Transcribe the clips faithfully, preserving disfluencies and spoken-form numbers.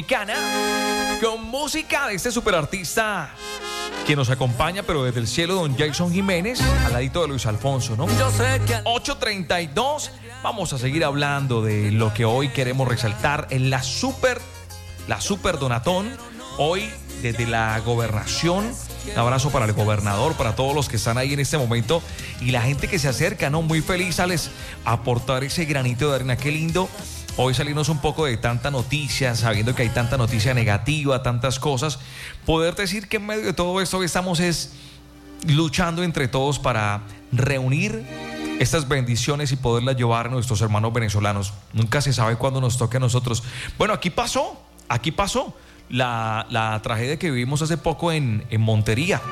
Con música de este superartista que nos acompaña, pero desde el cielo, don Jason Jiménez, al ladito de Luis Alfonso, ¿no? ocho treinta y dos, vamos a seguir hablando de lo que hoy queremos resaltar en la super, la super donatón, hoy desde la gobernación. Un abrazo para el gobernador, para todos los que están ahí en este momento y la gente que se acerca, ¿no? Muy feliz a les aportar ese granito de arena, qué lindo. Hoy salirnos un poco de tanta noticia, sabiendo que hay tanta noticia negativa, tantas cosas, poder decir que en medio de todo esto estamos es luchando entre todos para reunir estas bendiciones y poderlas llevar a nuestros hermanos venezolanos. Nunca se sabe cuándo nos toque a nosotros. Bueno, aquí pasó, aquí pasó la, la tragedia que vivimos hace poco en, en Montería.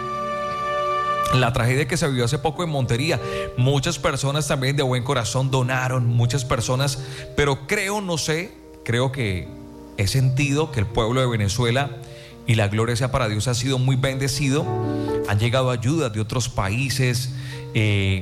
La tragedia que se vivió hace poco en Montería. Muchas personas también de buen corazón donaron, muchas personas, pero creo, no sé, creo que he sentido que el pueblo de Venezuela, y la gloria sea para Dios, ha sido muy bendecido. Han llegado ayudas de otros países, eh,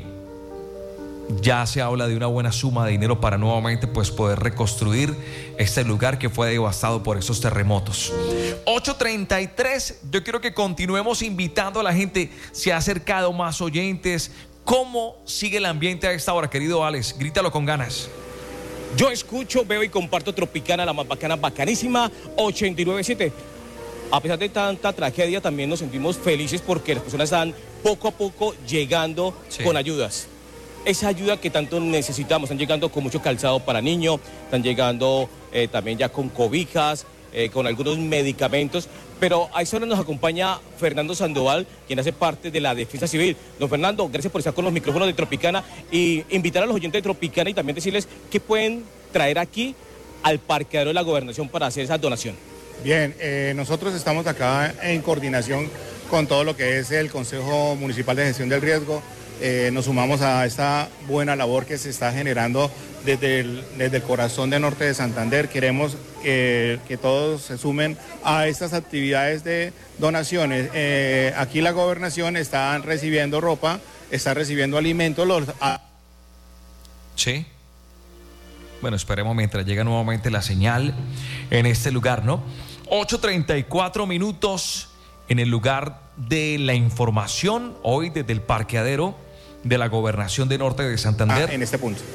ya se habla de una buena suma de dinero para nuevamente pues poder reconstruir este lugar que fue devastado por esos terremotos. ocho treinta y tres, yo quiero que continuemos invitando a la gente. Se ha acercado más oyentes. ¿Cómo sigue el ambiente a esta hora, querido Alex? Grítalo con ganas. Yo escucho, veo y comparto Tropicana, la más bacana, bacanísima, ochenta y nueve punto siete. A pesar de tanta tragedia, también nos sentimos felices porque las personas están poco a poco llegando sí. con ayudas. Esa ayuda que tanto necesitamos. Están llegando con mucho calzado para niños, están llegando eh, también ya con cobijas, eh, con algunos medicamentos, pero a esa hora nos acompaña Fernando Sandoval, quien hace parte de la Defensa Civil. Don Fernando, gracias por estar con los micrófonos de Tropicana y invitar a los oyentes de Tropicana y también decirles qué pueden traer aquí al parqueadero de la Gobernación para hacer esa donación. Bien, eh, nosotros estamos acá en coordinación con todo lo que es el Consejo Municipal de Gestión del Riesgo. Eh, nos sumamos a esta buena labor que se está generando desde el, desde el corazón de Norte de Santander. Queremos que, que todos se sumen a estas actividades de donaciones. Eh, aquí la gobernación está recibiendo ropa, está recibiendo alimentos. Los... Sí. Bueno, esperemos mientras llega nuevamente la señal en este lugar, ¿no? ocho treinta y cuatro minutos en el lugar de la información, hoy desde el parqueadero de la Gobernación de Norte de Santander. Ah, en este punto.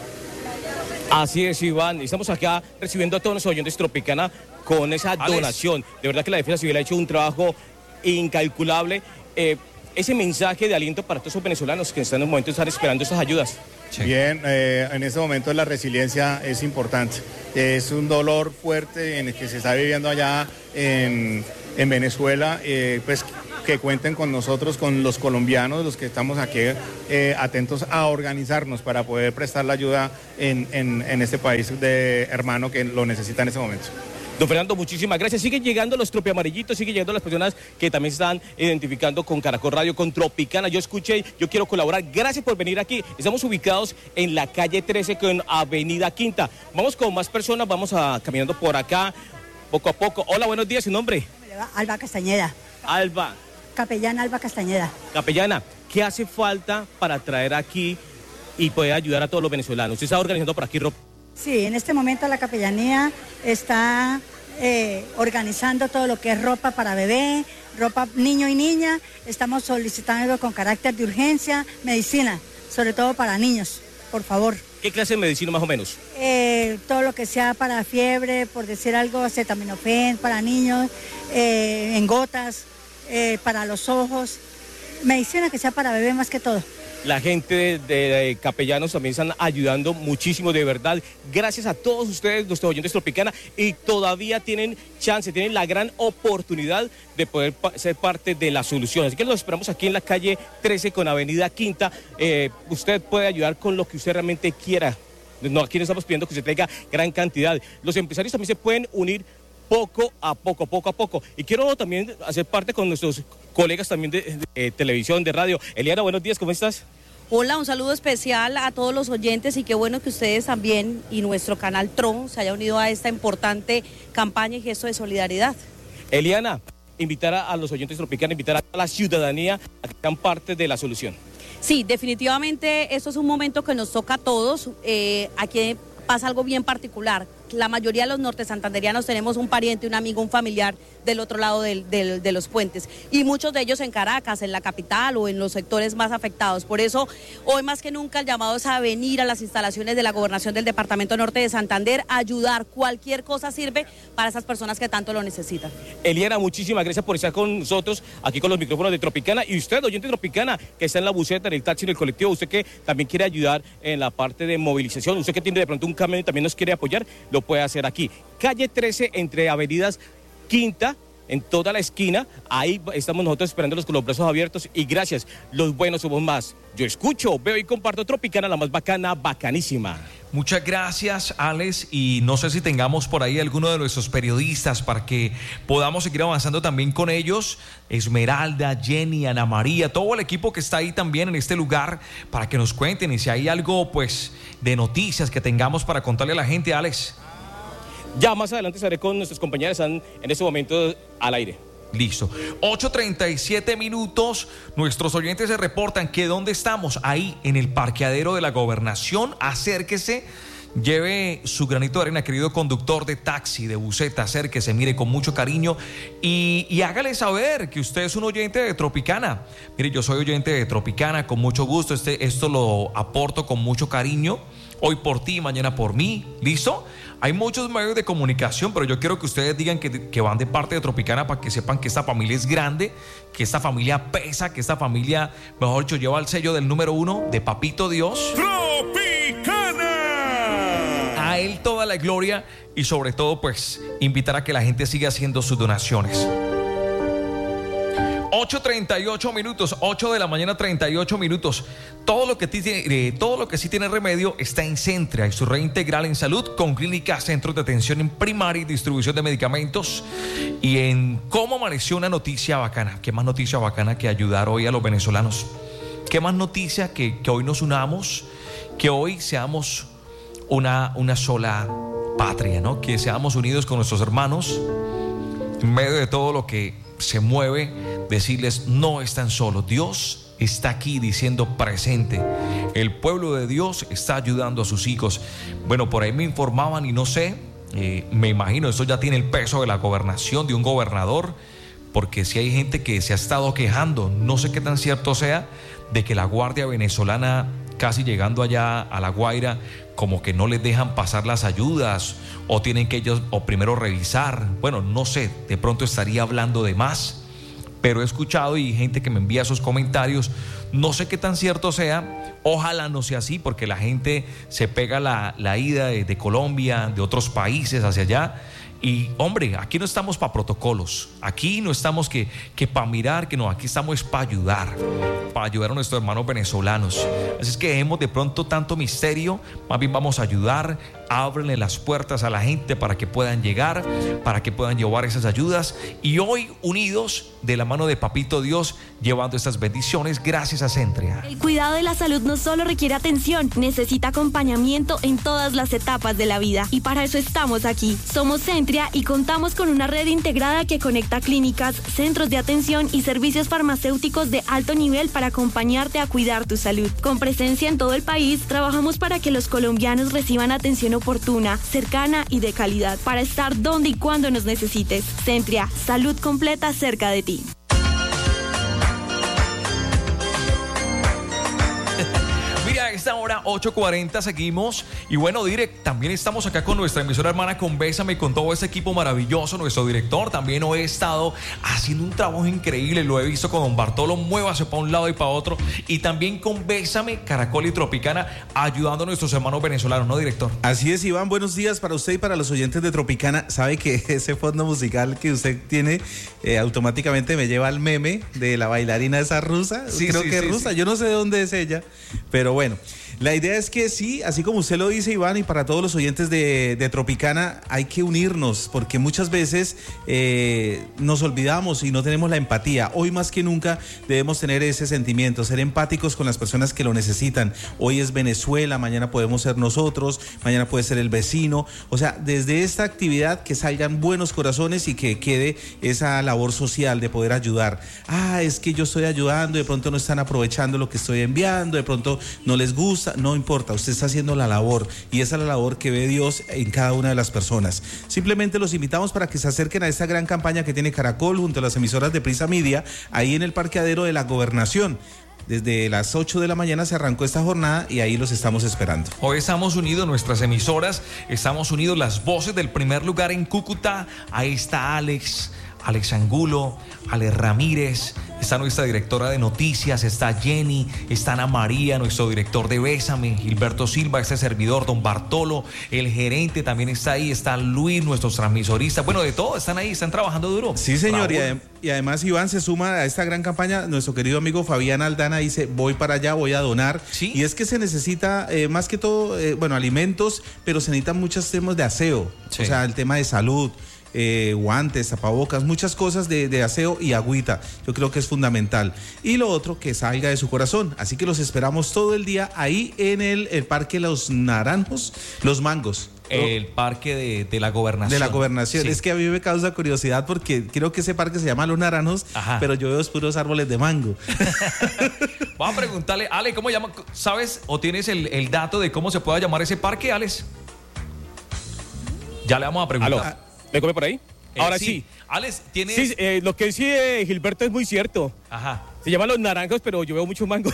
Así es, Iván. Estamos acá recibiendo a todos los oyentes Tropicana con esa Alex. donación. De verdad que la Defensa Civil ha hecho un trabajo incalculable. Eh, ese mensaje de aliento para todos los venezolanos que están en el momento de estar esperando esas ayudas. Sí. Bien, eh, en este momento la resiliencia es importante. Es un dolor fuerte en el que se está viviendo allá en, en Venezuela, eh, pues que cuenten con nosotros, con los colombianos, los que estamos aquí eh, atentos a organizarnos para poder prestar la ayuda en, en, en este país de hermano que lo necesita en este momento. Don Fernando, muchísimas gracias. Siguen llegando los tropiamarillitos, siguen llegando las personas que también se están identificando con Caracol Radio, con Tropicana. Yo escuché, yo quiero colaborar. Gracias por venir aquí. Estamos ubicados en la calle trece con Avenida Quinta. Vamos con más personas, vamos a caminando por acá, poco a poco. Hola, buenos días, ¿su nombre? Alba Castañeda. Alba. Capellana Alba Castañeda. Capellana, ¿qué hace falta para traer aquí y poder ayudar a todos los venezolanos? ¿Usted está organizando por aquí ropa? Sí, en este momento la capellanía está eh, organizando todo lo que es ropa para bebé, ropa niño y niña. Estamos solicitando con carácter de urgencia, medicina, sobre todo para niños, por favor. ¿Qué clase de medicina más o menos? Eh, todo lo que sea para fiebre, por decir algo, acetaminofén para niños, eh, en gotas, eh, para los ojos, medicina que sea para bebé más que todo. La gente de, de, de Capellanos también están ayudando muchísimo, de verdad. Gracias a todos ustedes, nuestros oyentes Tropicana, y todavía tienen chance, tienen la gran oportunidad de poder pa ser parte de la solución. Así que los esperamos aquí en la calle trece con Avenida Quinta. Eh, usted puede ayudar con lo que usted realmente quiera. No, aquí no estamos pidiendo que usted tenga gran cantidad. Los empresarios también se pueden unir poco a poco, poco a poco. Y quiero también hacer parte con nuestros colegas también de, de, de televisión, de radio. Eliana, buenos días, ¿cómo estás? Hola, un saludo especial a todos los oyentes y qué bueno que ustedes también y nuestro canal Tron se haya unido a esta importante campaña y gesto de solidaridad. Eliana, invitar a, a los oyentes Tropicana, invitar a la ciudadanía a que sean parte de la solución. Sí, definitivamente esto es un momento que nos toca a todos. Eh, aquí pasa algo bien particular, la mayoría de los norte santanderianos tenemos un pariente, un amigo, un familiar del otro lado del, del, de los puentes. Y muchos de ellos en Caracas, en la capital o en los sectores más afectados. Por eso, hoy más que nunca, el llamado es a venir a las instalaciones de la Gobernación del Departamento Norte de Santander, a ayudar. Cualquier cosa sirve para esas personas que tanto lo necesitan. Eliana, muchísimas gracias por estar con nosotros aquí con los micrófonos de Tropicana. Y usted, oyente de Tropicana, que está en la buseta, en el taxi, en el colectivo, usted que también quiere ayudar en la parte de movilización, usted que tiene de pronto un camión y también nos quiere apoyar, lo puede hacer aquí. Calle trece, entre avenidas Quinta, en toda la esquina, ahí estamos nosotros esperándolos con los brazos abiertos y gracias, los buenos somos más. Yo escucho, veo y comparto Tropicana, la más bacana, bacanísima. Muchas gracias, Alex, y no sé si tengamos por ahí alguno de nuestros periodistas para que podamos seguir avanzando también con ellos. Esmeralda, Jenny, Ana María, todo el equipo que está ahí también en este lugar, para que nos cuenten y si hay algo pues de noticias que tengamos para contarle a la gente, Alex. Ya más adelante estaré con nuestros compañeros, están en este momento al aire. Listo. ocho treinta y siete minutos. Nuestros oyentes se reportan que ¿dónde estamos? Ahí, en el parqueadero de la Gobernación. Acérquese, lleve su granito de arena, querido conductor de taxi, de buseta. Acérquese, mire, con mucho cariño y, y hágale saber que usted es un oyente de Tropicana. Mire, yo soy oyente de Tropicana, con mucho gusto. Este, esto lo aporto con mucho cariño. Hoy por ti, mañana por mí. ¿Listo? Hay muchos medios de comunicación, pero yo quiero que ustedes digan que, que van de parte de Tropicana para que sepan que esta familia es grande, que esta familia pesa, que esta familia, mejor dicho, lleva el sello del número uno de Papito Dios. ¡Tropicana! A él toda la gloria y sobre todo, pues, invitar a que la gente siga haciendo sus donaciones. ocho treinta y ocho minutos, ocho de la mañana, treinta y ocho minutos. Todo lo que, eh, todo lo que sí tiene remedio está en Centria y su red integral en salud con clínicas, centros de atención en primaria y distribución de medicamentos. Y en cómo amaneció una noticia bacana. ¿Qué más noticia bacana que ayudar hoy a los venezolanos? ¿Qué más noticia que, que hoy nos unamos? Que hoy seamos una, una sola patria, ¿no? Que seamos unidos con nuestros hermanos en medio de todo lo que se mueve, decirles no están solos, Dios está aquí diciendo presente, el pueblo de Dios está ayudando a sus hijos. Bueno, por ahí me informaban y no sé, eh, me imagino esto ya tiene el peso de la gobernación, de un gobernador, porque si hay gente que se ha estado quejando, no sé qué tan cierto sea, de que la Guardia Venezolana, casi llegando allá a La Guaira, como que no les dejan pasar las ayudas o tienen que ellos o primero revisar. Bueno, no sé, de pronto estaría hablando de más, pero he escuchado y gente que me envía sus comentarios, no sé qué tan cierto sea, ojalá no sea así, porque la gente se pega la, la ida de, de Colombia, de otros países hacia allá. Y hombre, aquí no estamos para protocolos, aquí no estamos que, que para mirar, que no, aquí estamos para ayudar, para ayudar a nuestros hermanos venezolanos. Así es que dejemos de pronto tanto misterio, más bien vamos a ayudar, ábrenle las puertas a la gente para que puedan llegar, para que puedan llevar esas ayudas. Y hoy unidos de la mano de Papito Dios, llevando estas bendiciones gracias a Centria. El cuidado de la salud no solo requiere atención, necesita acompañamiento en todas las etapas de la vida. Y para eso estamos aquí. Somos Centria y contamos con una red integrada que conecta clínicas, centros de atención y servicios farmacéuticos de alto nivel para acompañarte a cuidar tu salud. Con presencia en todo el país, trabajamos para que los colombianos reciban atención oportuna, cercana y de calidad, para estar donde y cuando nos necesites. Centria, salud completa cerca de ti. Mira, a esta hora ocho cuarenta seguimos y bueno, direct, también estamos acá con nuestra emisora hermana, con Bésame, con todo ese equipo maravilloso. Nuestro director también hoy he estado haciendo un trabajo increíble, lo he visto con don Bartolo, muévase para un lado y para otro, y también con Bésame, Caracol y Tropicana, ayudando a nuestros hermanos venezolanos, ¿no, director? Así es, Iván, buenos días para usted y para los oyentes de Tropicana. Sabe que ese fondo musical que usted tiene eh, automáticamente me lleva al meme de la bailarina esa rusa, sí, creo sí, que es sí, rusa, sí. Yo no sé de dónde es ella, pero bueno. La idea es que sí, así como usted lo dice, Iván, y para todos los oyentes de, de Tropicana, hay que unirnos, porque muchas veces eh, nos olvidamos y no tenemos la empatía. Hoy más que nunca debemos tener ese sentimiento, ser empáticos con las personas que lo necesitan. Hoy es Venezuela, mañana podemos ser nosotros, mañana puede ser el vecino. O sea, desde esta actividad que salgan buenos corazones y que quede esa labor social de poder ayudar. Ah, es que yo estoy ayudando, de pronto no están aprovechando lo que estoy enviando, de pronto no les gusta. cosa, no importa, usted está haciendo la labor y esa es la labor que ve Dios en cada una de las personas. Simplemente los invitamos para que se acerquen a esta gran campaña que tiene Caracol junto a las emisoras de Prisa Media, ahí en el parqueadero de la Gobernación. Desde las ocho de la mañana se arrancó esta jornada y ahí los estamos esperando. Hoy estamos unidos, nuestras emisoras, estamos unidos las voces del primer lugar en Cúcuta. Ahí está Alex, Alex Angulo, Alex Ramírez, está nuestra directora de noticias, está Jenny, está Ana María, nuestro director de Bésame, Gilberto Silva, este servidor, don Bartolo, el gerente también está ahí, está Luis, nuestros transmisoristas, bueno, de todo, están ahí, están trabajando duro. Sí, señor, y, adem y además Iván se suma a esta gran campaña, nuestro querido amigo Fabián Aldana dice, voy para allá, voy a donar, ¿sí? Y es que se necesita eh, más que todo, eh, bueno, alimentos, pero se necesitan muchos temas de aseo, sí. O sea, el tema de salud. Eh, guantes, tapabocas, muchas cosas de, de aseo y agüita, yo creo que es fundamental. Y lo otro, que salga de su corazón, así que los esperamos todo el día ahí en el, el Parque Los Naranjos, Los Mangos. El parque de, de la Gobernación. De la Gobernación, sí. Es que a mí me causa curiosidad porque creo que ese parque se llama Los Naranjos, ajá, pero yo veo puros árboles de mango. Vamos a preguntarle, Ale, ¿cómo llama? ¿Sabes o tienes el, el dato de cómo se pueda llamar ese parque, Alex? Ya le vamos a preguntar. ¿Aló? ¿Me come por ahí? Eh, Ahora sí. sí. Alex, ¿tienes...? Sí, eh, lo que dice Gilberto es muy cierto. Ajá. Se llaman Los Naranjos, pero yo veo mucho mango.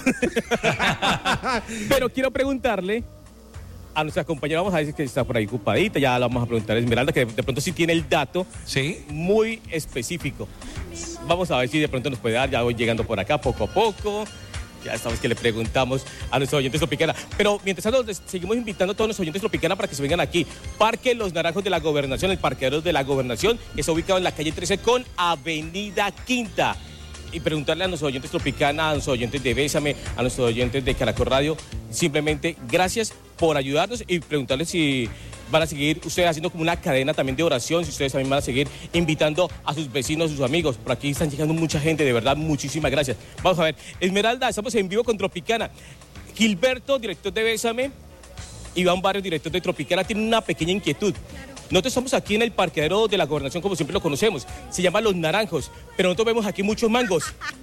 Pero quiero preguntarle a nuestra compañera, vamos a ver que está por ahí ocupadita, ya la vamos a preguntar a Esmeralda, que de pronto sí tiene el dato, ¿sí?, muy específico. Vamos a ver si de pronto nos puede dar, ya voy llegando por acá poco a poco. Ya estamos que le preguntamos a nuestros oyentes Tropicana. Pero mientras tanto, seguimos invitando a todos nuestros oyentes Tropicana para que se vengan aquí. Parque Los Naranjos de la Gobernación, el parqueadero de la Gobernación, que está ubicado en la calle trece con Avenida Quinta. Y preguntarle a nuestros oyentes Tropicana, a nuestros oyentes de Bésame, a nuestros oyentes de Caracol Radio, simplemente gracias por ayudarnos y preguntarles si van a seguir ustedes haciendo como una cadena también de oración, si ustedes también van a seguir invitando a sus vecinos, a sus amigos. Por aquí están llegando mucha gente, de verdad, muchísimas gracias. Vamos a ver, Esmeralda, estamos en vivo con Tropicana. Gilberto, director de Bésame, Iván Barrios, director de Tropicana, tiene una pequeña inquietud. Nosotros estamos aquí en el parqueadero de la Gobernación, como siempre lo conocemos, se llama Los Naranjos, pero nosotros vemos aquí muchos mangos.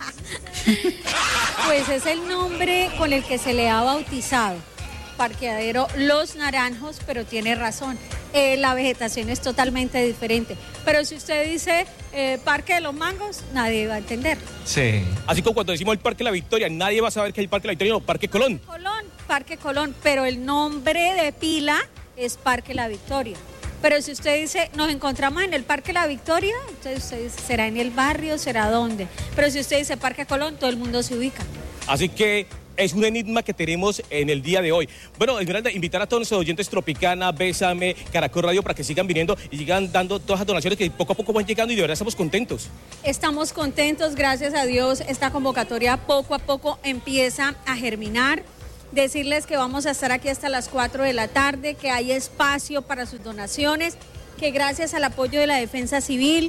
Pues es el nombre con el que se le ha bautizado. Parqueadero Los Naranjos, pero tiene razón, eh, la vegetación es totalmente diferente, pero si usted dice eh, Parque de los Mangos, nadie va a entender. Sí. Así como cuando decimos el Parque de la Victoria, nadie va a saber que es el Parque de la Victoria, no, Parque Colón. Colón, Parque Colón, pero el nombre de pila es Parque La Victoria. Pero si usted dice, nos encontramos en el Parque La Victoria, entonces usted dice, ¿será en el barrio? ¿Será dónde? Pero si usted dice Parque Colón, todo el mundo se ubica. Así que es un enigma que tenemos en el día de hoy. Bueno, Esmeralda, invitar a todos nuestros oyentes Tropicana, Bésame, Caracol Radio para que sigan viniendo y sigan dando todas las donaciones que poco a poco van llegando y de verdad estamos contentos. Estamos contentos, gracias a Dios. Esta convocatoria poco a poco empieza a germinar. Decirles que vamos a estar aquí hasta las cuatro de la tarde, que hay espacio para sus donaciones, que gracias al apoyo de la Defensa Civil,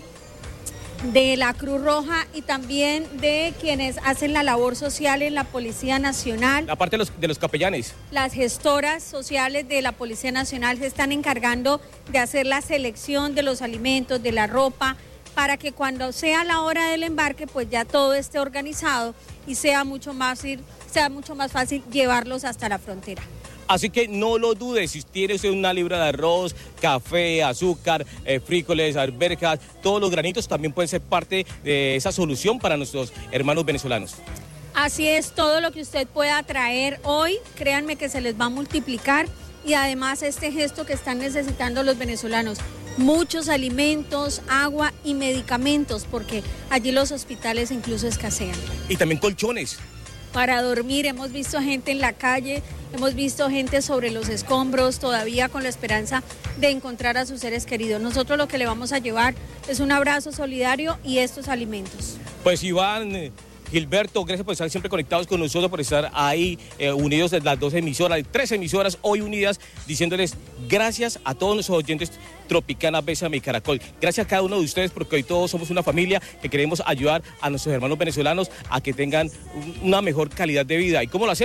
de la Cruz Roja y también de quienes hacen la labor social en la Policía Nacional. Aparte de los, de los capellanes. Las gestoras sociales de la Policía Nacional se están encargando de hacer la selección de los alimentos, de la ropa, para que cuando sea la hora del embarque, pues ya todo esté organizado y sea mucho más, sea mucho más fácil llevarlos hasta la frontera. Así que no lo dude, si tiene usted una libra de arroz, café, azúcar, eh, frijoles, alberjas, todos los granitos también pueden ser parte de esa solución para nuestros hermanos venezolanos. Así es, todo lo que usted pueda traer hoy, créanme que se les va a multiplicar y además este gesto que están necesitando los venezolanos, muchos alimentos, agua y medicamentos, porque allí los hospitales incluso escasean. Y también colchones. Para dormir, hemos visto gente en la calle, hemos visto gente sobre los escombros, todavía con la esperanza de encontrar a sus seres queridos. Nosotros lo que le vamos a llevar es un abrazo solidario y estos alimentos. Pues Iván, Gilberto, gracias por estar siempre conectados con nosotros, por estar ahí eh, unidos en las dos emisoras, tres emisoras hoy unidas, diciéndoles gracias a todos nuestros oyentes Tropicana, Bésame y Caracol. Gracias a cada uno de ustedes porque hoy todos somos una familia que queremos ayudar a nuestros hermanos venezolanos a que tengan una mejor calidad de vida. ¿Y cómo lo hacemos?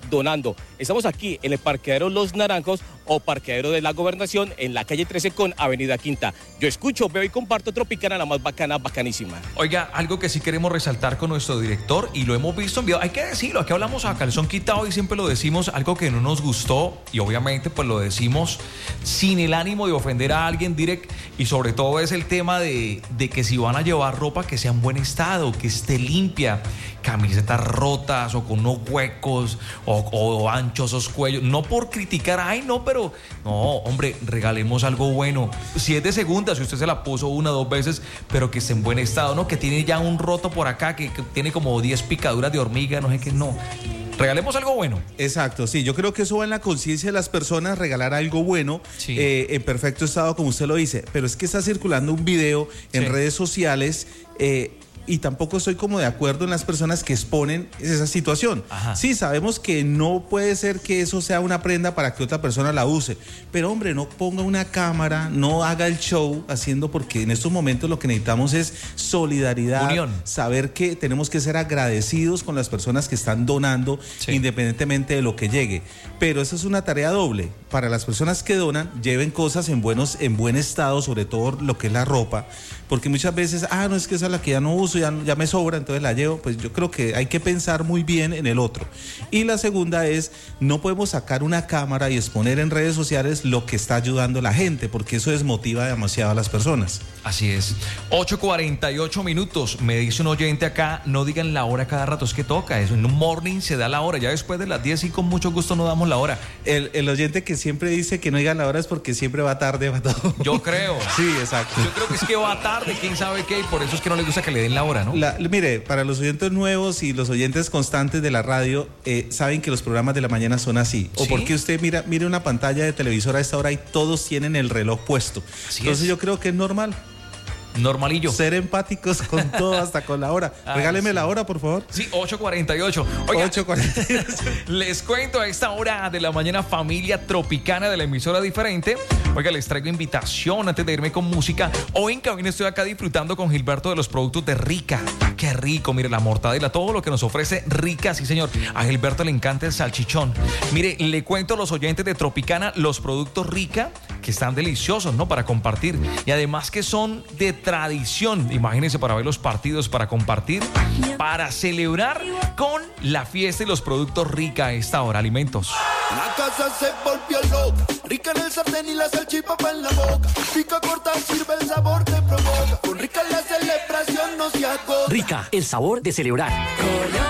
donando. Estamos aquí en el parqueadero Los Naranjos o parqueadero de la Gobernación en la calle trece con Avenida Quinta. Yo escucho, veo y comparto Tropicana, la más bacana, bacanísima. Oiga, algo que sí queremos resaltar con nuestro director y lo hemos visto en video, hay que decirlo, aquí hablamos a calzón quitado y siempre lo decimos, algo que no nos gustó y obviamente pues lo decimos sin el ánimo de ofender a alguien direct y sobre todo es el tema de, de que si van a llevar ropa que sea en buen estado, que esté limpia, camisetas rotas o con unos huecos o, o anchos esos cuellos, no por criticar, ay no, pero no, hombre, regalemos algo bueno, si es de segunda, si usted se la puso una o dos veces, pero que esté en buen estado, ¿no? Que tiene ya un roto por acá, que, que tiene como diez picaduras de hormiga, no sé qué, no. Regalemos algo bueno. Exacto, sí, yo creo que eso va en la conciencia de las personas, regalar algo bueno, sí. eh, en perfecto estado, como usted lo dice, pero es que está circulando un video en sí. redes sociales, eh, y tampoco estoy como de acuerdo en las personas que exponen esa situación. Ajá. Sí, sabemos que no puede ser que eso sea una prenda para que otra persona la use, pero hombre, no ponga una cámara, no haga el show haciendo, porque en estos momentos lo que necesitamos es solidaridad, unión, saber que tenemos que ser agradecidos con las personas que están donando, sí. independientemente de lo que llegue, pero eso es una tarea doble. Para las personas que donan, lleven cosas en, buenos, en buen estado, sobre todo lo que es la ropa, porque muchas veces, ah, no, es que esa es la que ya no uso, ya, ya me sobra, entonces la llevo. Pues yo creo que hay que pensar muy bien en el otro. Y la segunda es, no podemos sacar una cámara y exponer en redes sociales lo que está ayudando a la gente, porque eso desmotiva demasiado a las personas. Así es. ocho cuarenta y ocho minutos, me dice un oyente acá, no digan la hora cada rato, es que toca eso, en un morning se da la hora, ya después de las diez y con mucho gusto no damos la hora. El, el oyente que siempre dice que no digan la hora es porque siempre va tarde, va todo. Yo creo. Sí, exacto. Yo creo que es que va tarde, quién sabe qué, y por eso es que no le gusta que le den la hora, ¿no? La, mire, para los oyentes nuevos y los oyentes constantes de la radio, eh, saben que los programas de la mañana son así. ¿Sí? O porque usted mira, mire una pantalla de televisor a esta hora y todos tienen el reloj puesto. Así Entonces es. Yo creo que es normal. Normalillo. Ser empáticos con todo, hasta con la hora. Ah, Regáleme sí. la hora, por favor. Sí, ocho cuarenta y ocho. Oiga, ocho cuarenta y ocho. Les cuento a esta hora de la mañana, familia tropicana de la emisora diferente. Oiga, les traigo invitación antes de irme con música. Hoy en cabina estoy acá disfrutando con Gilberto de los productos de Rica. Qué rico, mire, la mortadela, todo lo que nos ofrece Rica, sí señor. A Gilberto le encanta el salchichón. Mire, le cuento a los oyentes de Tropicana los productos Rica, que están deliciosos, ¿no? Para compartir. Y además que son de tradición. Imagínense, para ver los partidos, para compartir, para celebrar con la fiesta y los productos Rica a esta hora. Alimentos. La casa se volvió loca, Rica en el sartén y la salchipapa en la boca. Pica, corta, sirve, el sabor te provoca. Con Rica la celebración no se agota. Rica, el sabor de celebrar.